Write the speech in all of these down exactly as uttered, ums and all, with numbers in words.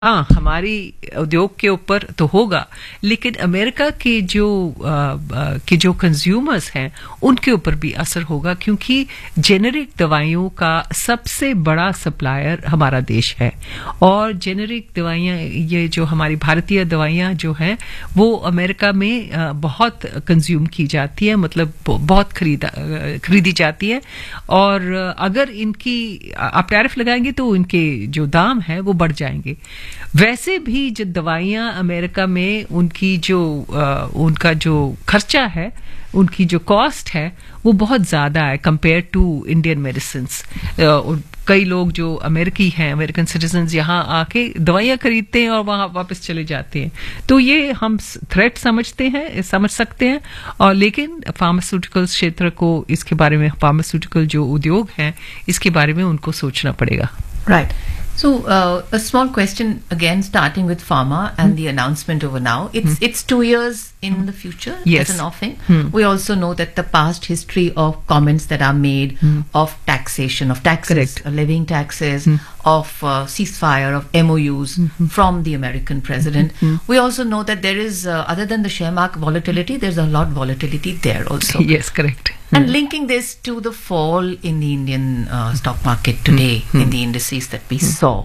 हाँ, हमारी उद्योग के ऊपर तो होगा, लेकिन अमेरिका के जो आ, के जो कंज्यूमर्स हैं उनके ऊपर भी असर होगा, क्योंकि जेनेरिक दवाइयों का सबसे बड़ा सप्लायर हमारा देश है। और जेनेरिक दवाइयाँ, ये जो हमारी भारतीय दवाइयाँ जो हैं वो अमेरिका में आ, बहुत कंज्यूम की जाती है, मतलब बहुत खरीदा खरीदी जाती है। और अगर इनकी आप टैरिफ लगाएंगे तो इनके जो दाम है वो बढ़ जाएंगे। वैसे भी जो दवाइयां अमेरिका में उनकी जो आ, उनका जो खर्चा है, उनकी जो कॉस्ट है वो बहुत ज़्यादा है कंपेयर टू इंडियन मेडिसिन्स। कई लोग जो अमेरिकी हैं, अमेरिकन सिटीजन्स, यहाँ आके दवाइयाँ खरीदते हैं और वहाँ वापस चले जाते हैं। तो ये हम थ्रेट समझते हैं, समझ सकते हैं। और लेकिन फार्मास्यूटिकल क्षेत्र को, इसके बारे में, फार्मास्यूटिकल जो उद्योग हैं इसके बारे में उनको सोचना पड़ेगा। Right. So, uh, a small question again, starting with pharma and mm. the announcement over now. It's mm. it's two years in mm. the future yes. as an offing. Mm. We also know that the past history of comments that are made mm. of taxation, of taxes, Correct. uh, levying taxes, mm. of uh, ceasefire, of M O Us mm-hmm. from the American president. Mm-hmm. We also know that there is, uh, other than the share market volatility, there's a lot volatility there also. Yes, correct. And linking this to the fall in the Indian uh, stock market today, mm-hmm. in the indices that we mm-hmm. saw,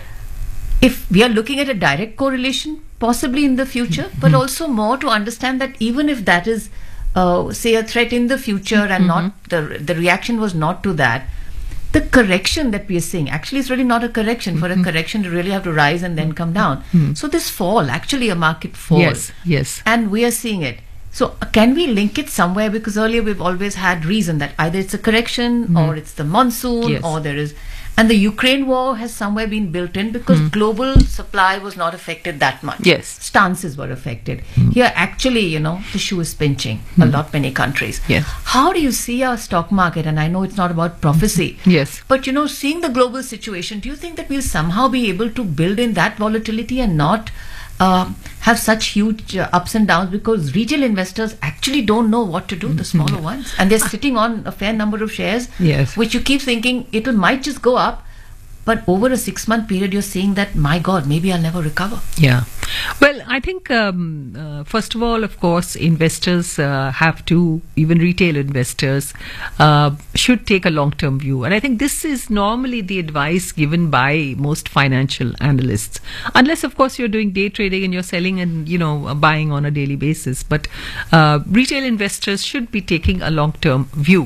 if we are looking at a direct correlation, possibly in the future, mm-hmm. but also more to understand that even if that is, uh, say, a threat in the future and mm-hmm. not the the reaction was not to that, the correction that we are seeing actually is really not a correction. Mm-hmm. For a correction to really have to rise and then come down. Mm-hmm. So this fall, actually a market fall. Yes, yes. And we are seeing it. So can we link it somewhere? Because earlier we've always had reason that either it's a correction mm. or it's the monsoon yes. or there is, and the Ukraine war has somewhere been built in because mm. global supply was not affected that much. Yes. Stances were affected. Mm. Here actually, you know, the shoe is pinching mm. a lot many countries. Yes. How do you see our stock market? And I know it's not about prophecy. Yes. But you know, seeing the global situation, do you think that we'll somehow be able to build in that volatility and not Uh, have such huge uh, ups and downs, because retail investors actually don't know what to do, the smaller ones, and they're sitting on a fair number of shares, yes. which you keep thinking it might just go up, but over a six month period you're seeing that, my God, maybe I'll never recover. Yeah. Well, I think um, uh, first of all, of course, investors uh, have to, even retail investors uh, should take a long term view, and I think this is normally the advice given by most financial analysts, unless of course you're doing day trading and you're selling and, you know, buying on a daily basis. But uh, retail investors should be taking a long term view.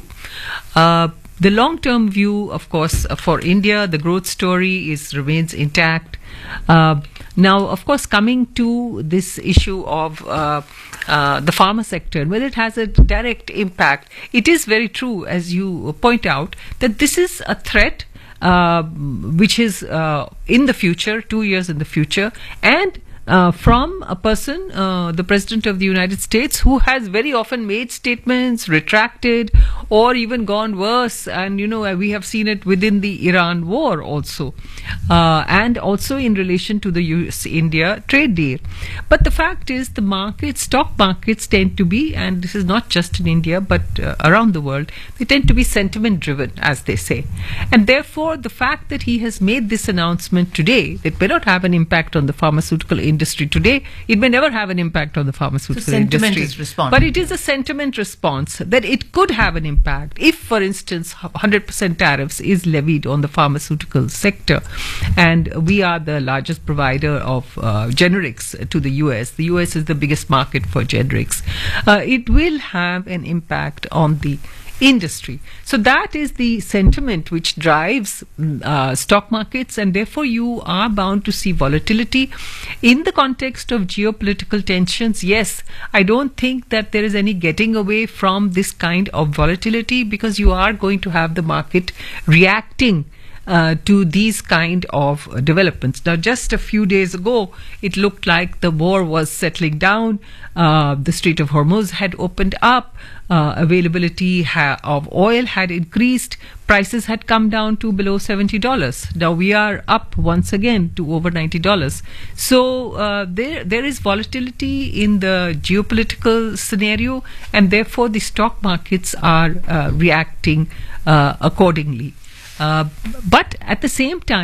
Uh, The long-term view, of course, uh, for India, the growth story is remains intact. Uh, now, of course, coming to this issue of uh, uh, the pharma sector, whether it has a direct impact, it is very true, as you point out, that this is a threat uh, which is uh, in the future, two years in the future, and Uh, from a person, uh, the President of the United States, who has very often made statements, retracted, or even gone worse. And, you know, we have seen it within the Iran war also, uh, and also in relation to the U S India trade deal. But the fact is, the markets, stock markets tend to be, and this is not just in India, but uh, around the world, they tend to be sentiment driven, as they say. And therefore, the fact that he has made this announcement today, it may not have an impact on the pharmaceutical industry. industry today, it may never have an impact on the pharmaceutical so sentiment industry. Is responding. But it is a sentiment response that it could have an impact if, for instance, one hundred percent tariffs is levied on the pharmaceutical sector, and we are the largest provider of uh, generics to the U S. The U S is the biggest market for generics. Uh, it will have an impact on the industry. So that is the sentiment which drives uh, stock markets, and therefore you are bound to see volatility in the context of geopolitical tensions. Yes, I don't think that there is any getting away from this kind of volatility, because you are going to have the market reacting Uh, to these kind of uh, developments. Now, just a few days ago, it looked like the war was settling down. Uh, the Strait of Hormuz had opened up. Uh, availability ha- of oil had increased. Prices had come down to below seventy dollars. Now we are up once again to over ninety dollars. So uh, there there is volatility in the geopolitical scenario, and therefore the stock markets are uh, reacting uh, accordingly. Uh, but at the same time,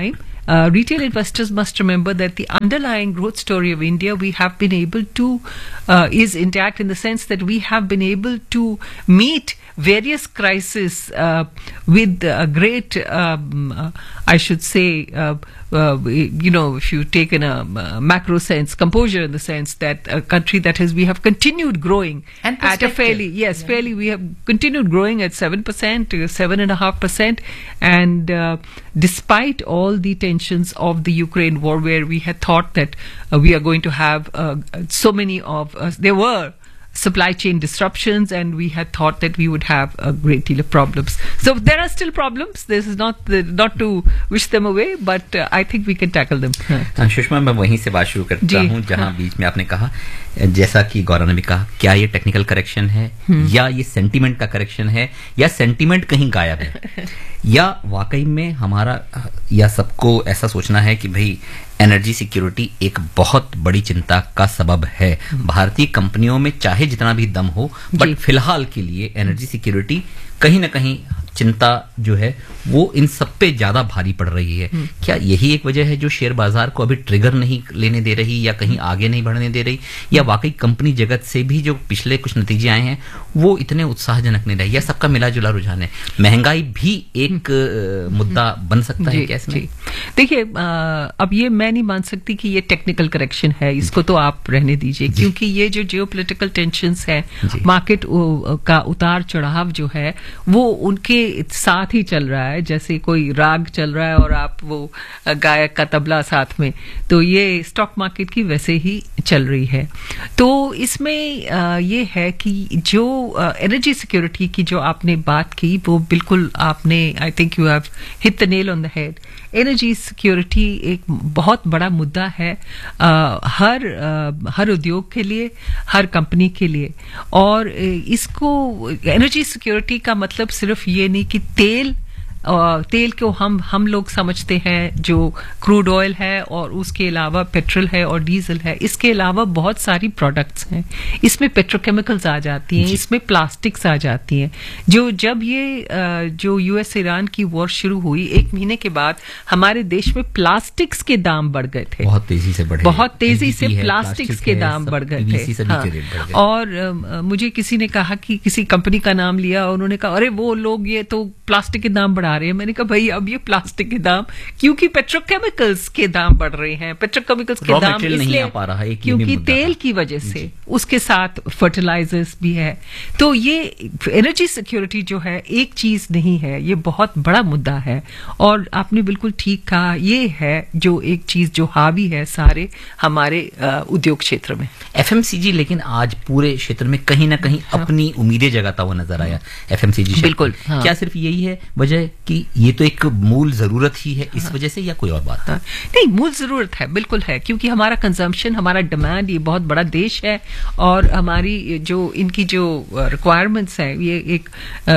uh, retail investors must remember that the underlying growth story of India, we have been able to, uh, is intact in the sense that we have been able to meet various crises uh, with a great, um, uh, I should say, uh, uh, you know, if you take in a uh, macro sense, composure in the sense that a country that has, we have continued growing and at a fairly, yes, yeah. fairly, we have continued growing at seven percent, seven point five percent, and uh, despite all the tensions of the Ukraine war, where we had thought that uh, we are going to have uh, so many of us, there were supply chain disruptions, and we had thought that we would have a great deal of problems. So there are still problems. This is not the, not to wish them away, but uh, I think we can tackle them. Sushma, मैं वहीं से बात शुरू करता हूँ जहाँ बीच में आपने कहा, जैसा कि गौरव ने भी कहा, क्या ये टेक्निकल करेक्शन है या ये सेंटीमेंट का करेक्शन है या सेंटीमेंट कहीं गायब है, या वाकई में हमारा या सबको ऐसा सोचना है कि भाई एनर्जी सिक्योरिटी एक बहुत बड़ी चिंता का सबब है। भारतीय कंपनियों में चाहे जितना भी दम हो, बट फिलहाल के लिए एनर्जी सिक्योरिटी कहीं ना कहीं चिंता जो है वो इन सब पे ज्यादा भारी पड़ रही है। क्या यही एक वजह है जो शेयर बाजार को अभी ट्रिगर नहीं लेने दे रही या कहीं आगे नहीं बढ़ने दे रही, या वाकई कंपनी जगत से भी जो पिछले कुछ नतीजे आए हैं वो इतने उत्साहजनक नहीं रहे, या सबका मिला जुला रुझान है? महंगाई भी एक आ, मुद्दा बन सकता है क्या इसमें? देखिए, अब ये मैं नहीं मान सकती कि ये टेक्निकल करेक्शन है, इसको तो आप रहने दीजिए, क्योंकि ये जो जियोपॉलिटिकल टेंशंस है, मार्केट का उतार चढ़ाव जो है वो उनके साथ ही चल रहा है, जैसे कोई राग चल रहा है और आप वो गायक का तबला साथ में, तो ये स्टॉक मार्केट की वैसे ही चल रही है। तो इसमें ये है कि जो एनर्जी सिक्योरिटी की जो आपने बात की वो बिल्कुल आपने, I think you have hit the nail on the head. Energy security एक बहुत बड़ा मुद्दा है आ, हर आ, हर उद्योग के लिए, हर कंपनी के लिए, और इसको एनर्जी सिक्योरिटी का मतलब सिर्फ ये नहीं कि तेल तेल को हम हम लोग समझते हैं जो क्रूड ऑयल है, और उसके अलावा पेट्रोल है और डीजल है, इसके अलावा बहुत सारी प्रोडक्ट्स हैं, इसमें पेट्रोकेमिकल्स आ जाती हैं, इसमें प्लास्टिक्स आ जाती हैं। जो जब ये जो यूएस ईरान की वॉर शुरू हुई, एक महीने के बाद हमारे देश में प्लास्टिक्स के दाम बढ़ गए थे, बहुत तेजी से बढ़े, बहुत तेजी से प्लास्टिक्स के दाम बढ़ गए थे। हाँ, और मुझे किसी ने कहा कि किसी कंपनी का नाम लिया, उन्होंने कहा अरे वो लोग ये तो प्लास्टिक के दाम बढ़ा रहे हैं। मैंने कहा भाई अब ये प्लास्टिक के दाम, क्योंकि पेट्रोकेमिकल्स के दाम बढ़ रहे हैं, पेट्रोकेमिकल्स के दाम इसलिए क्योंकि तेल की वजह से, उसके साथ फर्टिलाइजर्स भी है। तो ये एनर्जी सिक्योरिटी जो है एक चीज नहीं है, ये बहुत बड़ा मुद्दा है, और आपने बिल्कुल ठीक कहा, ये है जो एक चीज जो हावी है सारे हमारे उद्योग क्षेत्र में। एफएमसीजी लेकिन आज पूरे क्षेत्र में कहीं ना कहीं हाँ। अपनी उम्मीदें जगाता हुआ नजर आया एफएमसीजी। बिल्कुल हाँ। क्या सिर्फ यही है वजह कि ये तो एक मूल जरूरत ही है इस हाँ। वजह से, या कोई और बात? हाँ। नहीं, मूल जरूरत है, बिल्कुल है, क्योंकि हमारा कंजम्पशन, हमारा डिमांड, ये बहुत बड़ा देश है, और हमारी जो इनकी जो रिक्वायरमेंट्स है, ये एक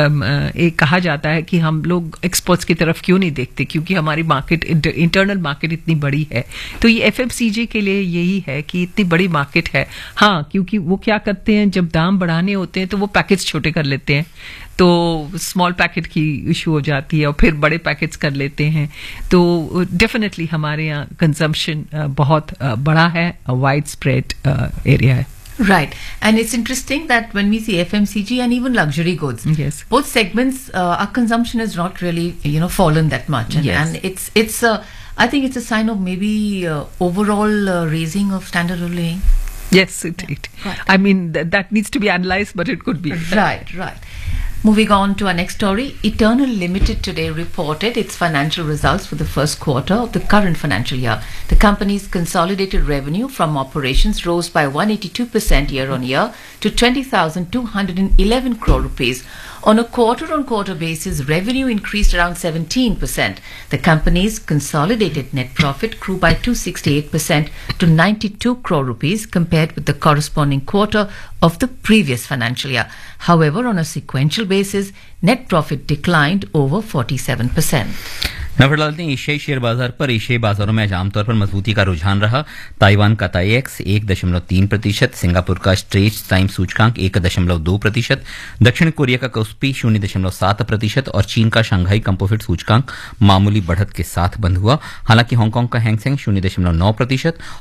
एक कहा जाता है कि हम लोग एक्सपोर्ट्स की तरफ क्यों नहीं देखते, क्योंकि हमारी मार्केट, इंटरनल मार्केट इतनी बड़ी है। तो ये एफएमसीजी के लिए यही है कि इतनी बड़ी मार्केट है। हाँ, क्योंकि वो क्या करते हैं, जब दाम बढ़ाने होते हैं तो वो पैकेज छोटे कर लेते हैं, तो स्मॉल पैकेट की इशू हो जाती है, और फिर बड़े पैकेट्स कर लेते हैं। तो डेफिनेटली हमारे यहाँ कंजम्पशन बहुत बड़ा है, वाइड स्प्रेड एरिया है। Right, and it's interesting that when we see F M C G and even luxury goods, yes, both segments, uh, our consumption has not really, you know, fallen that much, and, yes. and it's it's uh, I think it's a sign of maybe uh, overall uh, raising of standard of living. Yes, it. Yeah. it. Right. I mean th- that needs to be analysed, but it could be. Right, right. Moving on to our next story, Eternal Limited today reported its financial results for the first quarter of the current financial year. The company's consolidated revenue from operations rose by one hundred eighty-two percent year on year to twenty thousand two hundred eleven crore rupees. On a quarter-on-quarter basis, revenue increased around seventeen percent. The company's consolidated net profit grew by two hundred sixty-eight percent to ninety-two crore rupees compared with the corresponding quarter of the previous financial year. However, on a sequential basis, net profit declined over forty-seven percent. नजर डालते हैं एशियाई share बाजार पर। एशियाई बाजारों में आज आमतौर पर मजबूती का रुझान रहा। ताइवान का ताईएक्स एक दशमलव तीन प्रतिशत, सिंगापुर का स्ट्रेट्स टाइम सूचकांक एक दशमलव दो प्रतिशत, दक्षिण कोरिया का कोस्पी शून्य दशमलव सात प्रतिशत और चीन का शंघाई कंपोजिट सूचकांक मामूली बढ़त के साथ बंद हुआ। हालांकि हांगकांग का हैंगसेंग शून्य दशमलव नौ प्रतिशत